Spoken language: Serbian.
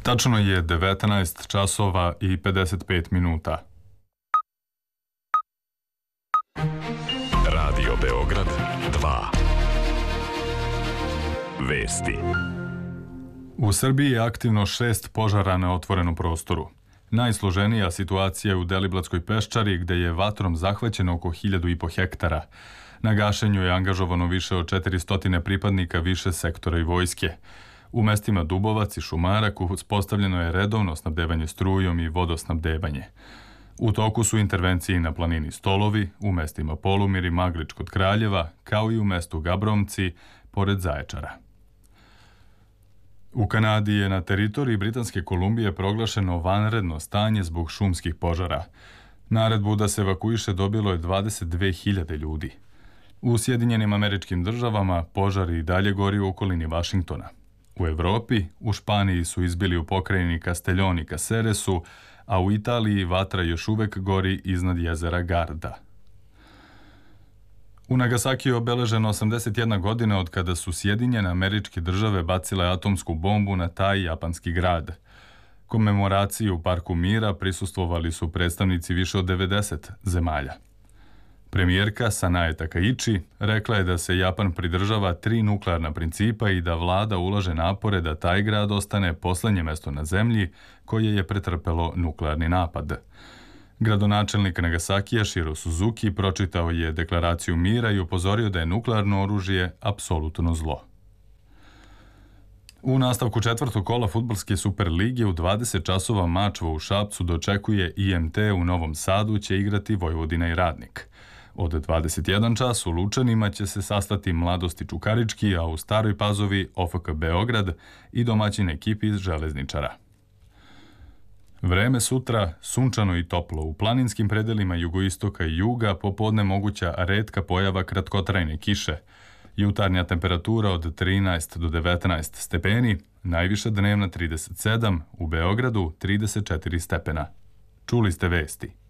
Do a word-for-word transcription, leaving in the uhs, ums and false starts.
Tačno je devetnaest časova i pedeset pet minuta. Radio Beograd dva. Vesti. U Srbiji je aktivno šest požara na otvorenom prostoru. Najsloženija situacija je u Deliblatskoj peščari, gde je vatrom zahvaćeno oko hiljadu i po hektara. Na gašenju je angažovano više od četiristo pripadnika više sektora i vojske. U mestima Dubovac i Šumarak uspostavljeno je redovno snabdevanje strujom i vodosnabdevanje. U toku su intervencije na planini Stolovi, u mestima Polumir i Maglič kod Kraljeva, kao i u mestu Gabromci, pored Zaječara. U Kanadi je na teritoriji Britanske Kolumbije proglašeno vanredno stanje zbog šumskih požara. Naredbu da se evakuiše dobilo je dvadeset dve hiljade ljudi. U Sjedinjenim Američkim Državama požari i dalje gori u okolini Vašingtona. U Evropi, u Španiji su izbili u pokrajini Castellón i Caceresu, a u Italiji vatra još uvek gori iznad jezera Garda. U Nagasaki je obeleženo osamdeset jedna godina od kada su Sjedinjene Američke Države bacile atomsku bombu na taj japanski grad. Komemoraciji u Parku mira prisustvovali su predstavnici više od devedeset zemalja. Premijerka Sanae Takaichi rekla je da se Japan pridržava tri nuklearna principa i da vlada ulaže napore da taj grad ostane poslednje mesto na zemlji koje je pretrpelo nuklearni napad. Gradonačelnik Nagasakija Shiro Suzuki pročitao je deklaraciju mira i upozorio da je nuklearno oružje apsolutno zlo. U nastavku četvrtog kola fudbalske Superlige u dvadeset časova Mačva u Šapcu dočekuje I M T u Novom Sadu će igrati Vojvodina i Radnik. Od dvadeset jedan čas u Lučanima će se sastati Mladosti Čukarički, a u Staroj Pazovi O F K Beograd i domaćin ekipi iz Železničara. Vreme sutra sunčano i toplo. U planinskim predelima jugoistoka i juga popodne moguća retka pojava kratkotrajne kiše. Jutarnja temperatura od trinaest do devetnaest stepeni, najviša dnevna trideset sedam, u Beogradu trideset četiri stepena. Čuli ste vesti.